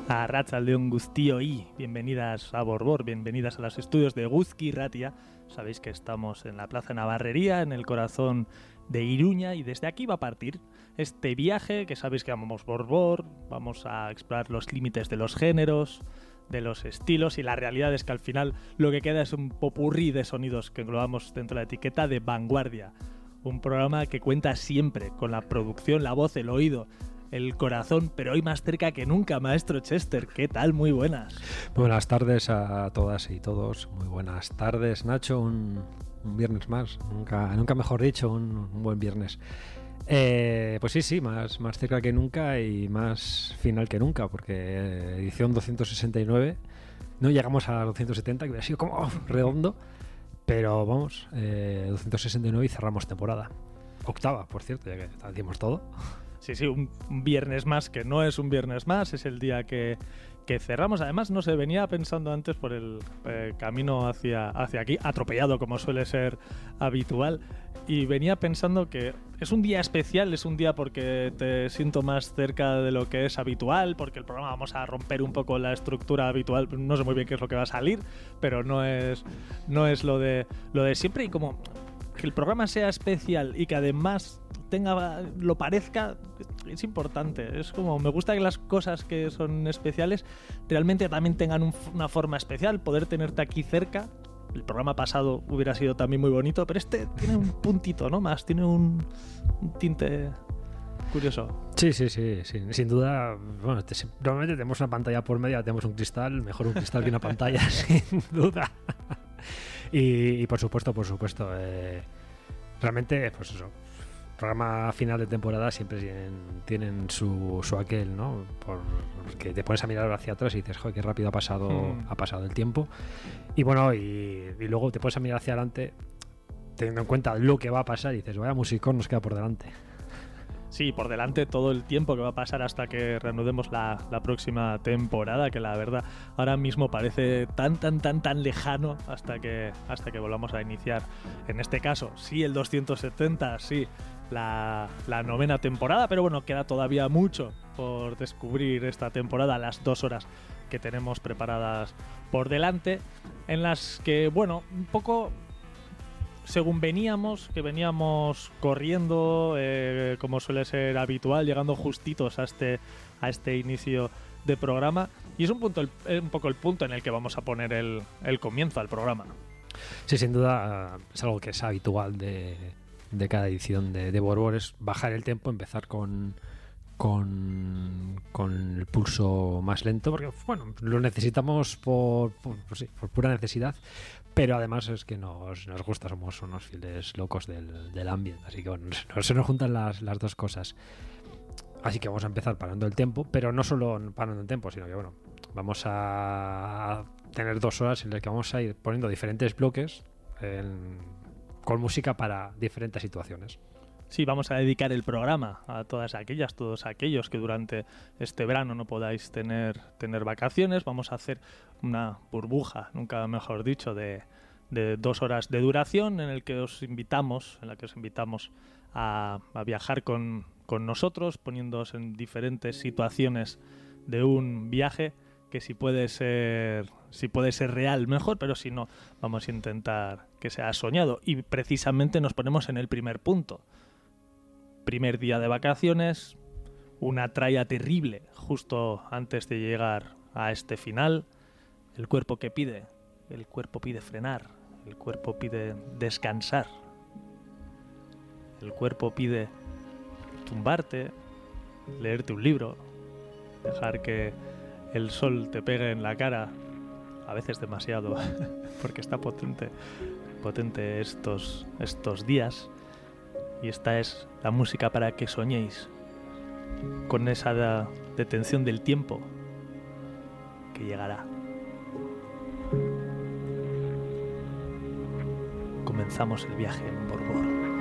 Arratsaldeon guztioi, bienvenidas a Borbor, bienvenidas a los estudios de Eguzki Irratia. Sabéis que estamos en la Plaza Navarrería, en el corazón de Iruña, y desde aquí va a partir este viaje que sabéis que llamamos Borbor. Vamos a explorar los límites de los géneros, de los estilos, y la realidad es que al final lo que queda es un popurrí de sonidos que englobamos dentro de la etiqueta de vanguardia. Un programa que cuenta siempre con la producción, la voz, el oído, el corazón, pero hoy más cerca que nunca, maestro Chester. ¿Qué tal? Muy buenas. Buenas tardes a todas y todos. Muy buenas tardes, Nacho. Un viernes más. Nunca mejor dicho, un buen viernes. Pues sí, más cerca que nunca y más final que nunca, porque edición 269. No llegamos a 270, que hubiera sido como redondo. Pero vamos, 269 y cerramos temporada. Octava, por cierto, ya que decimos todo. Sí, un viernes más que no es un viernes más, es el día que cerramos. Además, no se venía pensando antes por el camino hacia aquí, atropellado como suele ser habitual, y venía pensando que es un día especial, es un día porque te siento más cerca de lo que es habitual, porque el programa vamos a romper un poco la estructura habitual. No sé muy bien qué es lo que va a salir, pero no es lo de siempre, y como que el programa sea especial y que además lo parezca, es importante. Es como, me gusta que las cosas que son especiales realmente también tengan una forma especial. Poder tenerte aquí cerca. El programa pasado hubiera sido también muy bonito, pero este tiene un puntito, ¿no? Más, tiene un tinte curioso. Sí, sin duda. Bueno, probablemente tenemos una pantalla por medio, tenemos un cristal, mejor un cristal que una pantalla, sin duda. Y por supuesto, realmente, pues eso, programa final de temporada siempre tienen su aquel, ¿no? Porque te pones a mirar hacia atrás y dices, joder, qué rápido ha pasado el tiempo. Y bueno, y luego te pones a mirar hacia adelante teniendo en cuenta lo que va a pasar y dices, vaya musicón nos queda por delante. Sí, por delante todo el tiempo que va a pasar hasta que reanudemos la próxima temporada, que la verdad ahora mismo parece tan lejano hasta que volvamos a iniciar. En este caso, sí, el 270, sí, la novena temporada, pero bueno, queda todavía mucho por descubrir esta temporada, las 2 horas que tenemos preparadas por delante, en las que, bueno, un poco según veníamos corriendo, como suele ser habitual, llegando justitos a este inicio de programa, y es un poco el punto en el que vamos a poner el comienzo al programa. Sí, sin duda es algo que es habitual de cada edición de Borbor, es bajar el tempo, empezar con el pulso más lento, porque bueno, lo necesitamos por pura necesidad, pero además es que nos gusta, somos unos fieles locos del ambiente, así que bueno, se nos juntan las dos cosas. Así que vamos a empezar parando el tempo, pero no solo parando el tempo, sino que bueno, vamos a tener 2 horas en las que vamos a ir poniendo diferentes bloques con música para diferentes situaciones. Sí, vamos a dedicar el programa a todos aquellos que durante este verano no podáis tener vacaciones. Vamos a hacer una burbuja, nunca mejor dicho, de 2 horas de duración en la que os invitamos a viajar con nosotros, poniéndoos en diferentes situaciones de un viaje que si puede ser real, mejor, pero si no, vamos a intentar que sea soñado. Y precisamente nos ponemos en el primer punto. Primer día de vacaciones, una tralla terrible justo antes de llegar a este final. El cuerpo pide frenar, el cuerpo pide descansar, el cuerpo pide tumbarte, leerte un libro, dejar que el sol te pegue en la cara, a veces demasiado, porque está potente estos días. Y esta es la música para que soñéis con esa detención del tiempo que llegará. Comenzamos el viaje en Borbor.